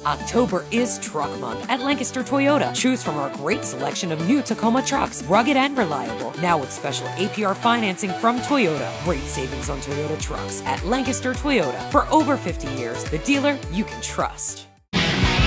October is Truck Month at Lancaster Toyota. Choose from our great selection of new Tacoma trucks, rugged and reliable. Now with special APR financing from Toyota. Great savings on Toyota trucks at Lancaster Toyota. For over 50 years, the dealer you can trust.